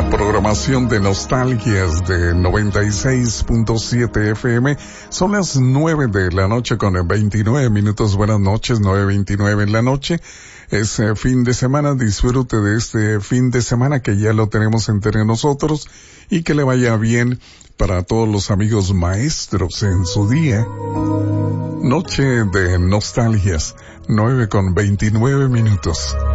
la programación de Nostalgias de 96.7 FM. Son las 9 de la noche con 29 minutos. Buenas noches, 9:29 en la noche. Es fin de semana. Disfrute de este fin de semana que ya lo tenemos entre nosotros y que le vaya bien para todos los amigos maestros en su día. Noche de Nostalgias, 9 con 29 minutos.